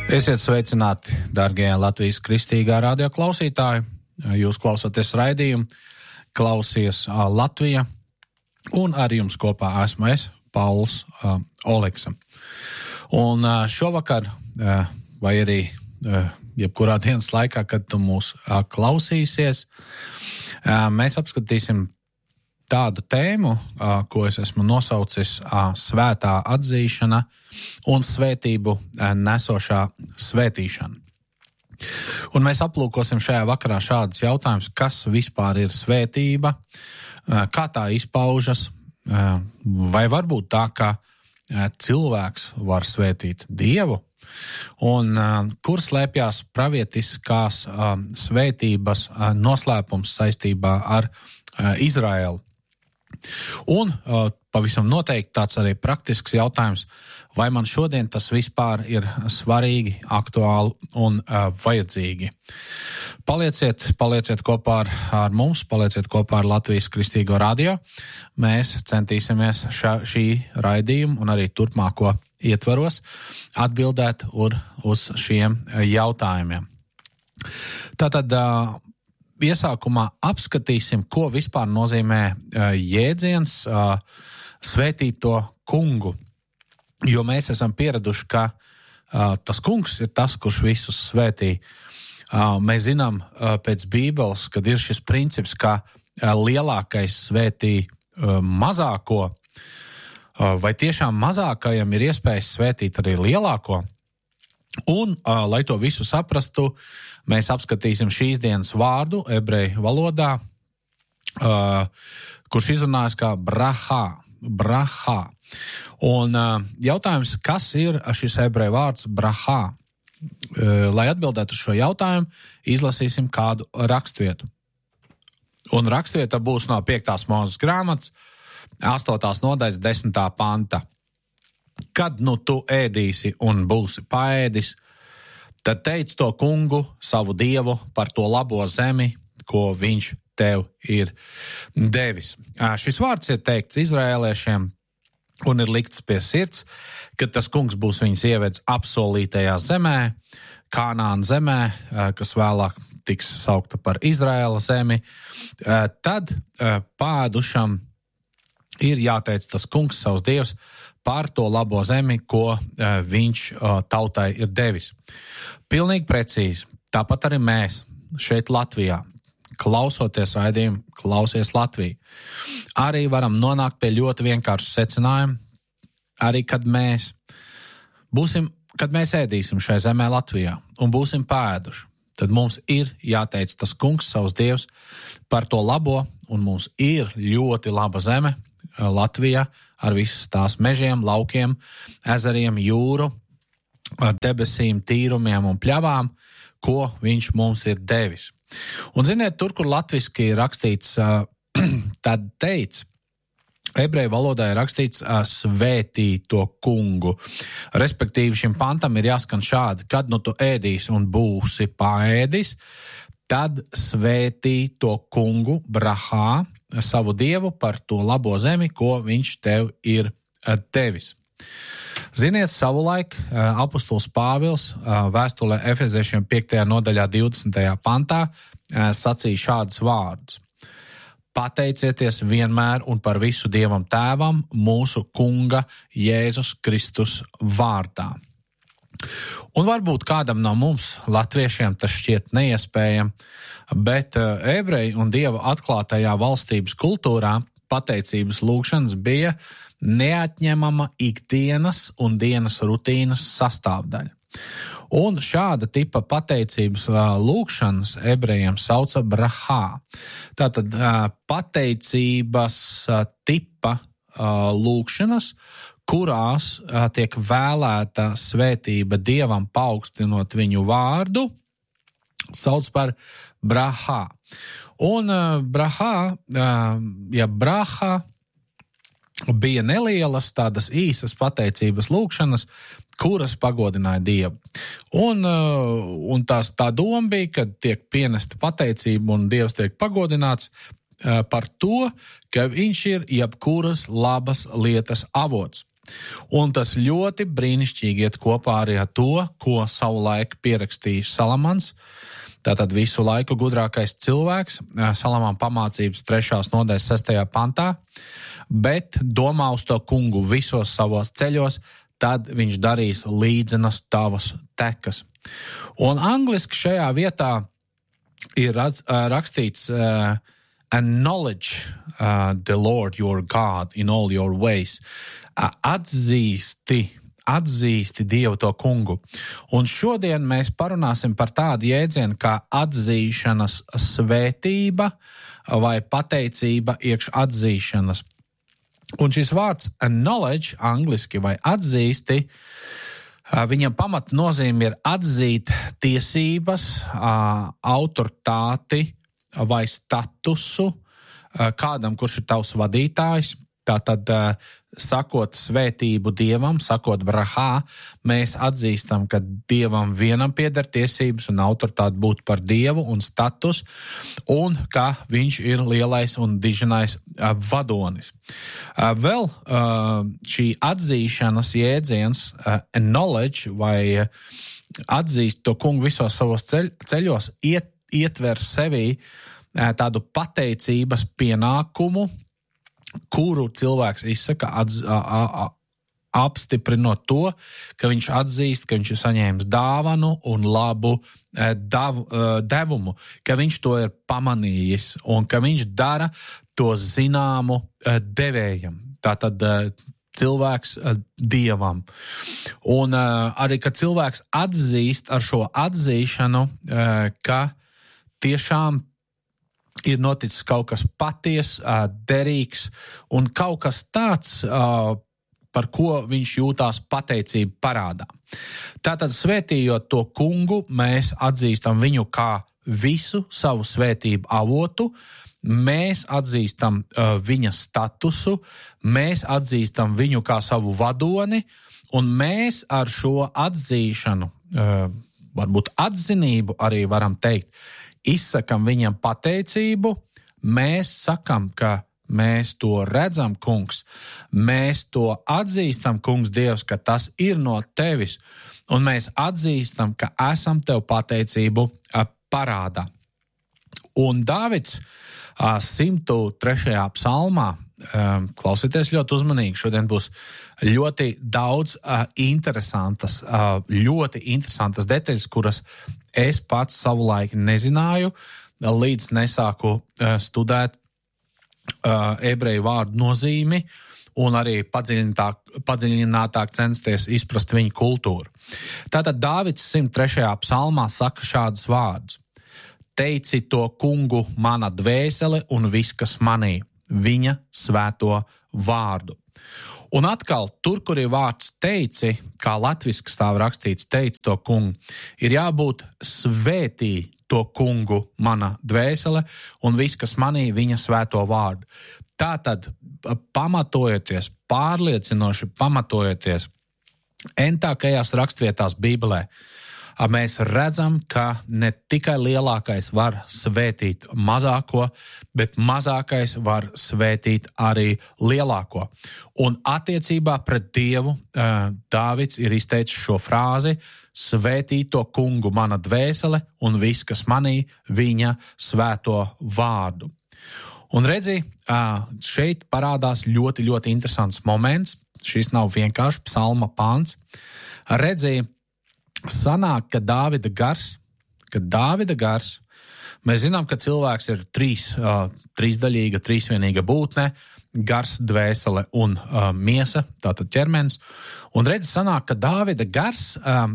Esiet sveicināti, darbie Latvijas kristīgā radio klausītāji. Jūs klausoties raidījumu, klausies Latvija, un ar jums kopā esmu es, Pauls Oleksa. Un šovakar, vai arī jebkurā dienas laikā, kad tu mūs klausīsies, mēs apskatīsim tādu tēmu, ko es esmu nosaucis svētā atzīšana un svētību nesošā svētīšana. Un mēs aplūkosim šajā vakarā šādus jautājumus, kas vispār ir svētība, kā tā izpaužas, vai varbūt tā, ka cilvēks var svētīt Dievu, un kur slēpjas pravietiskās svētības noslēpums saistībā ar Izraēlu. Un pavisam noteikti tāds arī praktisks jautājums, vai man šodien tas vispār ir svarīgi, aktuāli un vajadzīgi. Palieciet kopā ar mums, palieciet kopā ar Latvijas kristīgo radio. Mēs centīsimies šī raidījuma un arī turpmāko ietvaros atbildēt uz šiem jautājumiem. Tātad iesākumā apskatīsim, ko vispār nozīmē jēdziens svētīto kungu. Jo mēs esam pieraduši, ka tas kungs ir tas, kurš visus svētī. Mēs zinām pēc Bībeles, kad ir šis princips, ka lielākais svētī mazāko, vai tiešām mazākajam ir iespējas svētīt arī lielāko. Un, lai to visu saprastu, mēs apskatīsim šīs dienas vārdu ebreju valodā, kurš izrunājas kā brahā. Un jautājums, kas ir šis ebreju vārds brahā? Lai atbildētu uz šo jautājumu, izlasīsim kādu rakstvietu. Un rakstvieta būs no 5. Mūzes grāmatas, 8. nodaļas 10. panta. Kad nu tu ēdīsi un būsi paēdis, tad teic to kungu, savu Dievu, par to labo zemi, ko viņš tev ir devis. Šis vārds ir teikts izraēliešiem un ir likts pie sirds, kad tas kungs būs viņus ievedis apsolītajā zemē, Kanāna zemē, kas vēlāk tiks saukta par Izraēla zemi, tad pādušam ir jāteic tas kungs, savs Dievs, par to labo zemi, ko viņš tautai ir devis. Pilnīgi precīzi, tāpat arī mēs šeit Latvijā, klausoties raidījumu, klausies Latviju, arī varam nonākt pie ļoti vienkāršu secinājumu, arī kad mēs ēdīsim šai zemē Latvijā un būsim pēduši, tad mums ir jāteic tas kungs, savs Dievs, par to labo, un mums ir ļoti laba zeme Latvijā, ar visas tās mežiem, laukiem, ezeriem, jūru, debesīm, tīrumiem un pļavām, ko viņš mums ir devis. Un ziniet, tur, kur latviski ir rakstīts, tad teic, ebreju valodā ir rakstīts svētīto kungu. Respektīvi šim pantam ir jāskan šādi, kad nu tu ēdīsi un būsi paēdis, tad svētī to kungu brahā, savu Dievu, par to labo zemi, ko viņš tev ir devis. Ziniet, savulaik apostols Pāvils vēstulē Efeziešiem 5. nodaļā 20. pantā sacīja šādus vārdus. Pateicieties vienmēr un par visu Dievam Tēvam, mūsu kunga Jēzus Kristus vārdā. Un varbūt kādam no mums, latviešiem, tas šķiet neiespējami, bet ebreju un Dieva atklātajā valstības kultūrā pateicības lūgšanas bija neatņemama ikdienas un dienas rutīnas sastāvdaļa. Un šāda tipa pateicības lūgšanas ebrejiem sauca brahā. Tātad pateicības tipa lūgšanas, kurās tiek vēlēta svētība Dievam paaugstinot viņu vārdu, sauc par brahā. Un brahā, braha bija nelielas, tādas īsas pateicības lūgšanas, kuras pagodināja Dievu. Un tā doma bija, ka tiek pienesta pateicība un Dievs tiek pagodināts par to, ka viņš ir jebkuras labas lietas avots. Un tas ļoti brīnišķīgi iet kopā arī ar to, ko savulaik pierakstīja Salamans. Tātad visu laiku gudrākais cilvēks, Salamāna pamācības 3. nodaļas 6. pantā, bet domā uz to kungu visos savos ceļos, tad viņš darīs līdzenas tavas tekas. Un angliski šajā vietā ir rakstīts acknowledge the Lord your God in all your ways. Atzīsti Dievu to kungu. Un šodien mēs parunāsim par tādu jēdzienu kā atzīšanas svētība vai pateicība iekš atzīšanas. Un šis vārds acknowledge angliski vai atzīsti, viņam pamata nozīme ir atzīt tiesības, autoritāti vai statusu kādam, kurš ir tavs vadītājs. Tātad, sakot svētību Dievam, sakot brahā, mēs atzīstam, ka Dievam vienam pieder tiesības un autoritāte būt par Dievu un status, un ka viņš ir lielais un diženais vadonis. Vēl šī atzīšanas jēdziens, acknowledge vai atzīst to kungu visos savos ceļos, ietver sevī tādu pateicības pienākumu, kuru cilvēks izsaka, apstiprinot to, ka viņš atzīst, ka viņš ir saņēmis dāvanu un labu devumu, ka viņš to ir pamanījis un ka viņš dara to zināmu devējam. Tātad cilvēks Dievam. Un arī, ka cilvēks atzīst ar šo atzīšanu, ka tiešām ir noticis kaut kas paties, derīgs un kaut kas tāds, par ko viņš jūtās pateicību parādā. Tātad, svētījot to kungu, mēs atzīstam viņu kā visu savu svētību avotu, mēs atzīstam viņa statusu, mēs atzīstam viņu kā savu vadoni, un mēs ar šo atzīšanu, varbūt atzinību arī varam teikt, izsakam viņam pateicību, mēs sakam, ka mēs to redzam, kungs, mēs to atzīstam, kungs Dievs, ka tas ir no tevis, un mēs atzīstam, ka esam tev pateicību parādā. Un Dāvids 103. psalmā, klausieties ļoti uzmanīgi, šodien būs ļoti daudz ļoti interesantas detaļas, kuras es pats savulaik nezināju, līdz nesāku studēt ebreju vārdu nozīmi un arī padziļinātāk censties izprast viņu kultūru. Tātad Dāvids 103. psalmā saka šādus vārdus. Teici to kungu mana dvēsele un viss, kas manī, viņa svēto vārdu. Un atkal, tur, kur ir vārds teici, kā latviski stāv rakstīts, teici to kungu, ir jābūt svētī to kungu mana dvēsele un viss, kas manī, viņa svēto vārdu. Tātad, pamatojoties, pārliecinoši pamatojoties entākajās rakstvietās Bībelē, mēs redzam, ka ne tikai lielākais var svētīt mazāko, bet mazākais var svētīt arī lielāko. Un attiecībā pret Dievu Dāvids ir izteicis šo frāzi: svētī to kungu mana dvēsele un viss, kas manī, viņa svēto vārdu. Un redzi, šeit parādās ļoti, ļoti interesants moments. Šis nav vienkārši psalma pants. Redzi, sanāk, ka Dāvida gars, mēs zinām, ka cilvēks ir trīsdaļīga, trīsvienīga būtne, gars, dvēsele un miesa, tātad ķermenis. Un redzi, sanāk, ka Dāvida gars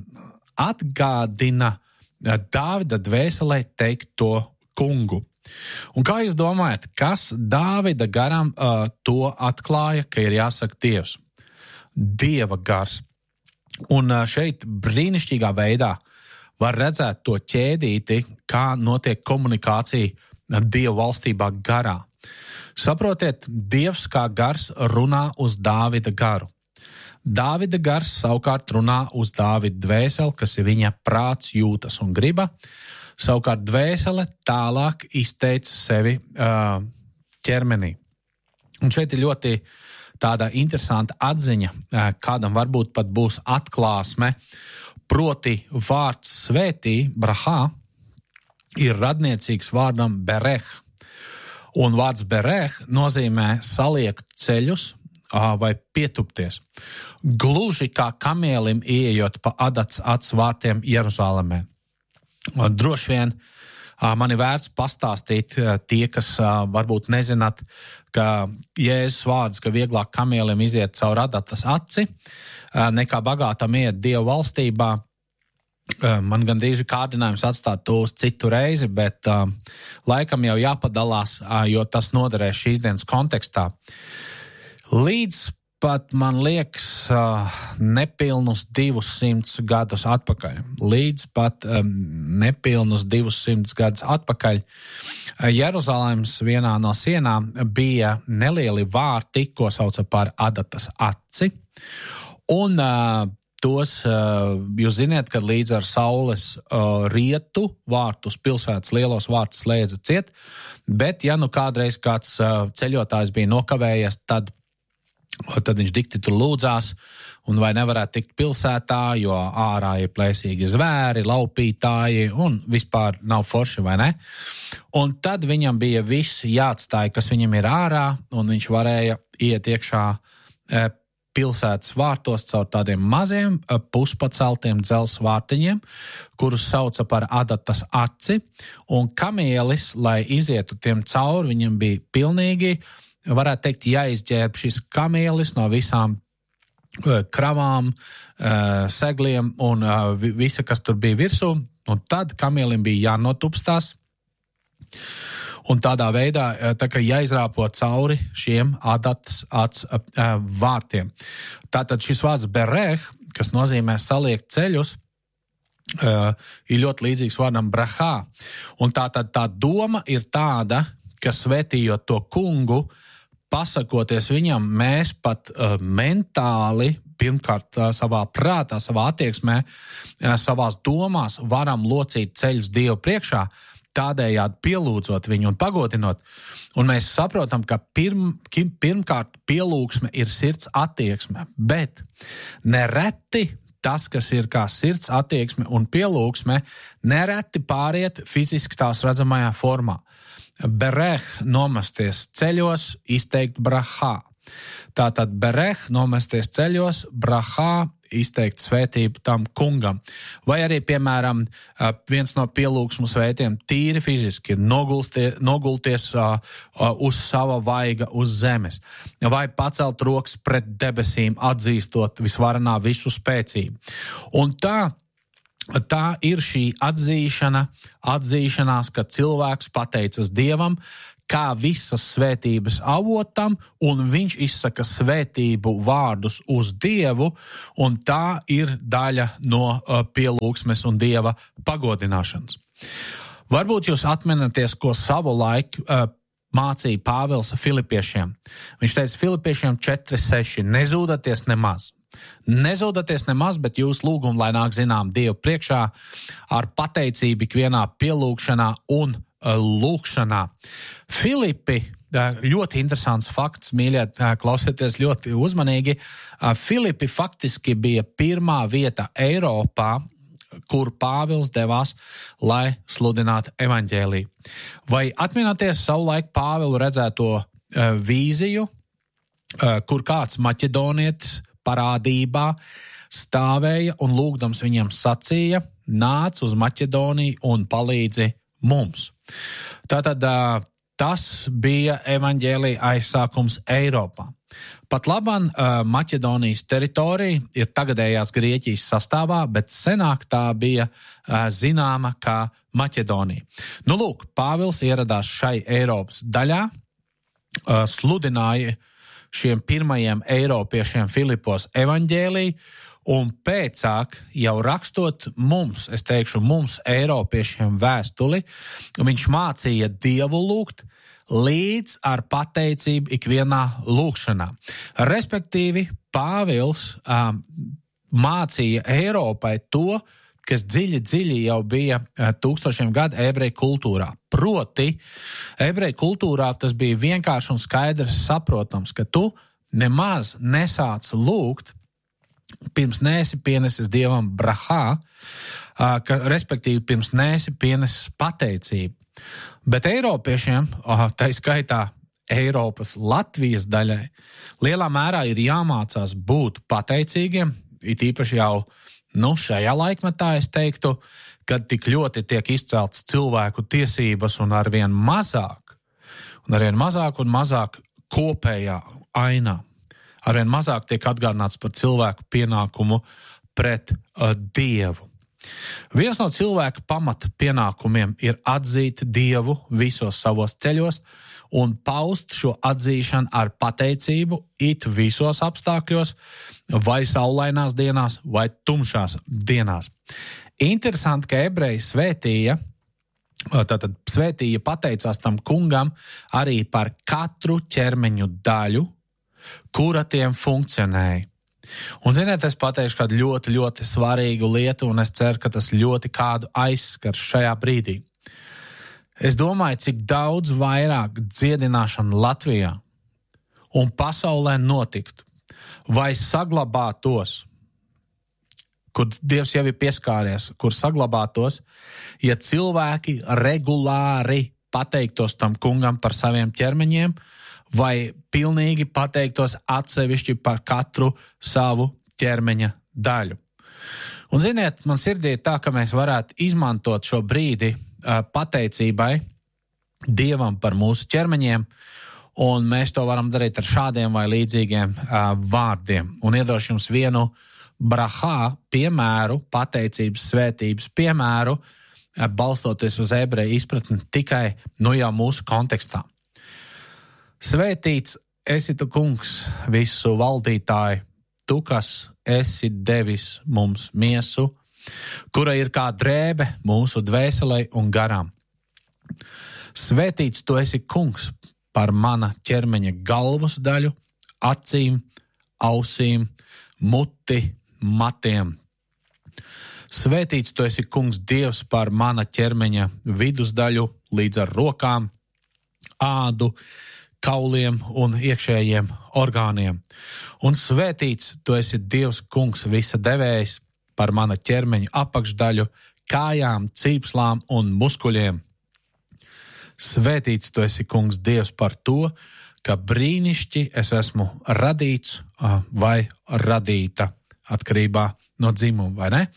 atgādina Dāvida dvēselē teikt to kungu. Un kā jūs domājat, kas Dāvida garam to atklāja, ka ir jāsaka Dievs? Dieva gars. Un šeit brīnišķīgā veidā var redzēt to ķēdīti, kā notiek komunikācija Dieva valstībā garā. Saprotiet, Dievs kā gars runā uz Dāvida garu. Dāvida gars savukārt runā uz Dāvida dvēseli, kas ir viņa prāts, jūtas un griba. Savukārt dvēsele tālāk izteica sevi ķermenī. Un šeit ir ļoti tāda interesanta atziņa, kādam varbūt pat būs atklāsme, proti vārds svētī, brahā, ir radniecīgs vārdam bereh. Un vārds bereh nozīmē saliekt ceļus vai pietupties. Gluži kā kamielim ieejot pa adats acs vārtiem Jeruzalemē. Droši vien man ir vērts pastāstīt tie, kas varbūt nezināt, ka Jēzus vārds, ka vieglāk kamielim iziet caur adatas aci, nekā bagātam iet Dievu valstībā. Man gandrīz ir kārdinājums atstāt to uz citu reizi, bet laikam jau jāpadalās, jo tas noderēs šīs dienas kontekstā. Līdz pat, man liekas, nepilnus 200 gadus atpakaļ. Jeruzalemes vienā no sienām bija nelieli vārti, ko sauca par adatas aci. Un tos jūs ziniet, kad līdz ar saules rietu vārtus, pilsētas lielos vārtus slēdza ciet, bet ja nu kādreiz kāds ceļotājs bija nokavējies, tad viņš dikti tur lūdzās un vai nevarētu tikt pilsētā, jo ārā ir plēsīgi zvēri, laupītāji un vispār nav forši, vai ne? Un tad viņam bija viss jāatstāj, kas viņam ir ārā, un viņš varēja iet iekšā pilsētas vārtos caur tādiem maziem puspaceltiem dzels vārtiņiem, kurus sauca par adatas aci, un kamielis, lai izietu tiem cauri, viņam bija pilnīgi, varētu teikt, jāizģērb šis kamielis no visām kravām, segliem un visa, kas tur bija virsū, un tad kamielim bija jānotupstās, un tādā veidā tā kā jāizrāpo cauri šiem adatas acs vārtiem. Tātad šis vārds bereh, kas nozīmē saliekt ceļus, ir ļoti līdzīgs vārdam brahā. Un tātad tā doma ir tāda, ka svētījot to kungu, pasakoties viņam, mēs pat mentāli, pirmkārt savā prātā, savā attieksmē, savās domās varam locīt ceļus Dievu priekšā, tādējādi pielūdzot viņu un pagodinot. Un mēs saprotam, ka pirmkārt pielūgsme ir sirds attieksme, bet nereti tas, kas ir kā sirds attieksme un pielūgsme, nereti pāriet fiziski tās redzamajā formā. Bereh nomesties ceļos, izteikt brahā. Tātad bereh nomesties ceļos, brahā, izteikt svētību tam kungam. Vai arī, piemēram, viens no pielūgsmu svētiem tīri fiziski nogulties uz sava vaiga uz zemes. Vai pacelt rokas pret debesīm, atzīstot visvarenā visu spēcību. Un tā ir šī atzīšanās, ka cilvēks pateicas Dievam, kā visas svētības avotam, un viņš izsaka svētību vārdus uz Dievu, un tā ir daļa no pielūgsmes un Dieva pagodināšanas. Varbūt jūs atminaties, ko savu laiku mācīja Pāvils Filipiešiem. Viņš teica Filipiešiem 4:6, nezūdaties nemaz. Nezūdaties nemaz, bet jūs lūgumu, lai nāk zinām Dievu priekšā ar pateicību ikvienā pielūgšanā un lūgšanā. Filipi, ļoti interesants fakts, mīļie, klausieties ļoti uzmanīgi. Filipi faktiski bija pirmā vieta Eiropā, kur Pāvils devās, lai sludinātu evaņģēliju. Vai atminaties savulaik Pāvilu redzēto vīziju, kur kāds maķedonietis parādībā stāvēja un lūgdams viņam sacīja, nāc uz Maķedoniju un palīdzi mums. Tātad tas bija evaņģēlija aizsākums Eiropā. Pat labam Maķedonijas teritorija ir tagadējās Grieķijas sastāvā, bet senāk tā bija zināma kā Maķedonija. Nu lūk, Pāvils ieradās šai Eiropas daļā, sludināja šiem pirmajiem eiropiešiem Filipos evaņģēliju, un pēcāk jau rakstot mums, es teikšu mums, eiropiešiem vēstuli, viņš mācīja Dievu lūgt līdz ar pateicību ikvienā lūgšanā. Respektīvi, Pāvils mācīja Eiropai to, kas dziļi jau bija tūkstošiem gadu ebreju kultūrā. Proti, ebreju kultūrā tas bija vienkārši un skaidrs saprotams, ka tu nemaz nesāc lūgt, pirms neesi pienesis Dievam brahā, respektīvi pirms neesi pienesis pateicību. Bet Eiropiešiem, tā skaitā Eiropas Latvijas daļai, lielā mērā ir jāmācās būt pateicīgiem, it īpaši jau šajā laikmetā es teiktu, kad tik ļoti tiek izceltas cilvēku tiesības un arvien mazāk un mazāk kopējā ainā. Arvien mazāk tiek atgādināts par cilvēku pienākumu pret Dievu. Viens no cilvēka pamata pienākumiem ir atzīt Dievu visos savos ceļos un paust šo atzīšanu ar pateicību it visos apstākļos, vai saulainās dienās, vai tumšās dienās. Interesanti, ka ebreji svētīja, pateicās tam kungam arī par katru ķermeņu daļu, kura tiem funkcionēja. Un, ziniet, es pateikšu kādu ļoti, ļoti svarīgu lietu, un es ceru, ka tas ļoti kādu aizskars šajā brīdī. Es domāju, cik daudz vairāk dziedināšana Latvijā un pasaulē notiktu, vai saglabātos, kur Dievs jau ir pieskāries, kur saglabātos, ja cilvēki regulāri pateiktos tam kungam par saviem ķermeņiem, vai pilnīgi pateiktos atsevišķi par katru savu ķermeņa daļu. Un, ziniet, man sirdī ir tā, ka mēs varētu izmantot šo brīdi pateicībai Dievam par mūsu ķermeņiem, un mēs to varam darīt ar šādiem vai līdzīgiem vārdiem. Un iedošu jums vienu brahā piemēru, pateicības svētības piemēru, balstoties uz ebreju izpratni tikai jau mūsu kontekstā. Svētīts esi tu, kungs, visu valdītāji, tu, kas esi devis mums miesu, kura ir kā drēbe mūsu dvēselei un garām. Svētīts tu esi, kungs, par mana ķermeņa galvas daļu, acīm, ausīm, muti, matiem. Svētīts tu esi, kungs, Dievs, par mana ķermeņa vidusdaļu līdz ar rokām, ādu, kauliem un iekšējiem orgāniem. Un svētīts tu esi Dievs, kungs, visa devējs par mana ķermeņa apakšdaļu, kājām, cīpslām un muskuļiem. Svētīts tu esi, kungs, Dievs, par to, ka brīnišķi es esmu radīts vai radīta atkarībā no dzimuma, vai ne?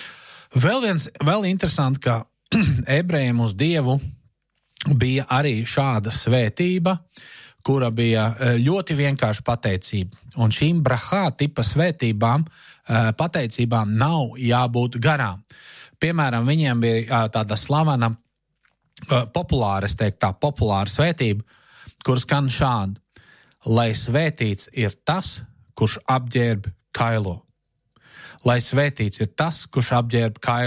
Vēl interesanti, ka ebrejiem uz Dievu bija arī šāda svētība, kura bija ļoti vienkārša pateicība. Un šīm brahā tipa svētībām, pateicībām nav jābūt garām. Piemēram, viņiem bija tāda slavena, populāra svētība, kur skan šādi: lai svētīts ir tas, kurš apģērb kailo. Lai svētīts ir tas, kurš apģērb kailo.